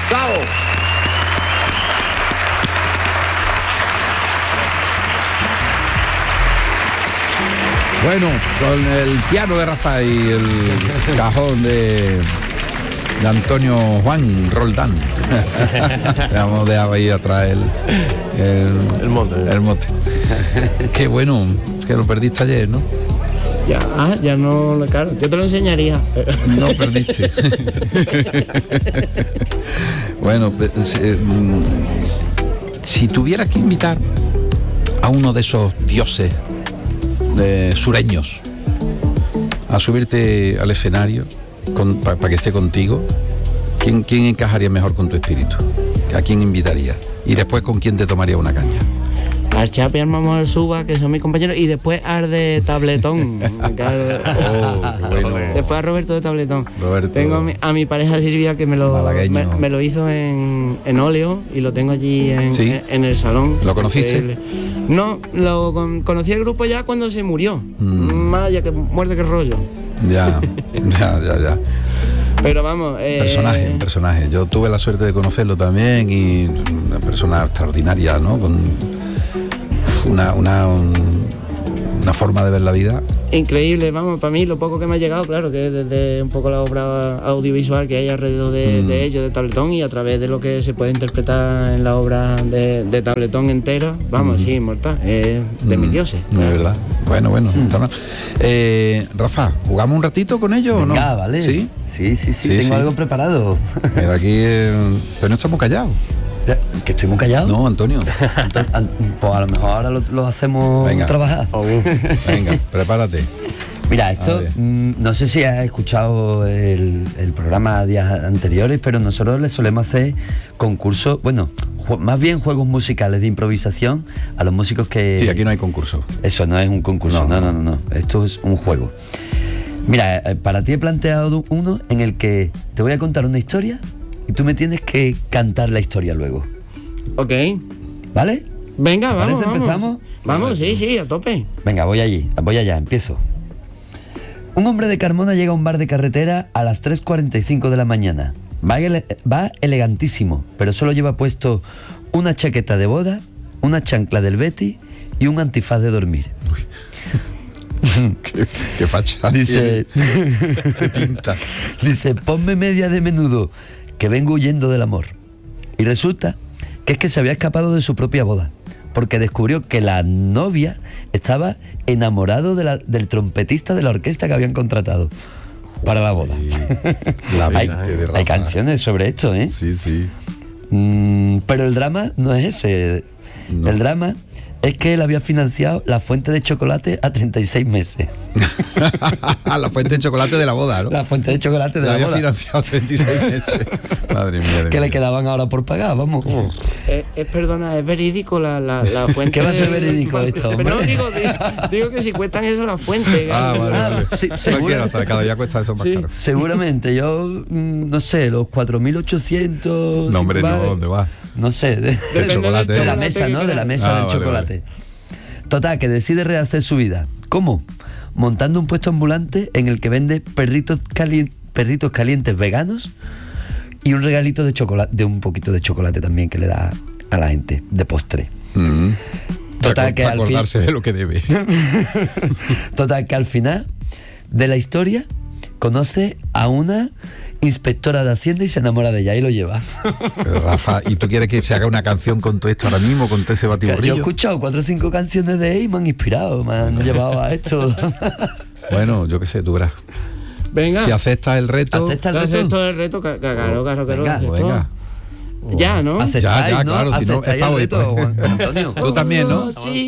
Chao. Bueno, con el piano de Rafa y el cajón de Antonio Juan Roldán. Vamos a dejar ahí atrás el mote. Qué bueno, que lo perdiste ayer, ¿no? Ya no lo claro. Yo te lo enseñaría. Pero... No perdiste. Bueno, si tuvieras que invitar a uno de esos dioses sureños a subirte al escenario para que esté contigo, ¿quién encajaría mejor con tu espíritu? ¿A quién invitarías? Y después, ¿con quién te tomaría una caña? Al Chapi, al Mamón, al Suba, que son mis compañeros, y después al de Tabletón. Bueno. Después a Roberto de Tabletón. Roberto. Tengo a mi pareja Silvia, que me lo hizo en óleo, y lo tengo allí en el salón. ¿Lo conociste? Increíble. No, conocí el grupo ya cuando se murió. Más ya que muerte que rollo. Ya. Pero vamos... Un personaje. Yo tuve la suerte de conocerlo también, y una persona extraordinaria, ¿no? Con una forma de ver la vida. Increíble, vamos, para mí lo poco que me ha llegado, claro, que es desde un poco la obra audiovisual que hay alrededor de ellos, de Tabletón, y a través de lo que se puede interpretar en la obra de Tabletón entera, vamos, sí, inmortal, es de mis dioses. De verdad. Bueno. Rafa, ¿jugamos un ratito con ellos o no? Vale. Sí, tengo algo preparado. Pero aquí pero no estamos callados. ¿Que estoy muy callado? No, Antonio. Pues a lo mejor ahora lo hacemos trabajar. Venga, prepárate. Mira, esto, no sé si has escuchado el programa días anteriores, pero nosotros le solemos hacer concursos, más bien juegos musicales de improvisación a los músicos que... Sí, aquí no hay concurso. Eso no es un concurso, no. Esto es un juego. Mira, para ti he planteado uno en el que te voy a contar una historia y tú me tienes que cantar la historia luego. Ok. ¿Vale? Venga, vamos. ¿Empezamos? Vamos, sí, a tope. Venga, voy allá, empiezo. Un hombre de Carmona llega a un bar de carretera a las 3:45 de la mañana. Va elegantísimo, pero solo lleva puesto una chaqueta de boda, una chancla del Betty y un antifaz de dormir. Qué facha. Dice, qué pinta. Dice, ponme media de menudo, que vengo huyendo del amor. Y resulta que es que se había escapado de su propia boda, porque descubrió que la novia estaba enamorado del trompetista de la orquesta que habían contratado para la boda. Hay canciones sobre esto, ¿eh? Sí. Pero el drama no es ese. No. El drama es que él había financiado la fuente de chocolate a 36 meses. La fuente de chocolate de la boda, ¿no? La fuente de chocolate de la boda. La había financiado 36 meses. Madre mía. Que le quedaban ahora por pagar, vamos. Perdona, ¿es verídico la fuente? ¿Qué va a ser verídico esto, hombre? Pero no, digo que si cuestan eso la fuente. Vale. Sí, cada día cuesta eso más caro. Seguramente, yo no sé, los 4.800... No, hombre, no, ¿dónde va? No sé, de chocolate. De la mesa, ¿no? De la mesa del chocolate. Vale. Total, que decide rehacer su vida. ¿Cómo? Montando un puesto ambulante en el que vende perritos calientes veganos y un regalito de chocolate, de un poquito de chocolate también que le da a la gente, de postre. Total, que acordarse de lo que debe. Total, que al final de la historia conoce a una inspectora de Hacienda y se enamora de ella y lo lleva. Pero Rafa, ¿y tú quieres que se haga una canción con todo esto ahora mismo, con todo ese batiburrillo? Yo he escuchado 4 o 5 canciones de él y me han inspirado, me han llevado a esto. Bueno, yo qué sé, tú verás. Venga. Si aceptas el reto. Acepto el reto, claro. Venga. Ya, ¿no? Ya, claro, si no, es pavo y Antonio. Tú también, ¿no? Sí.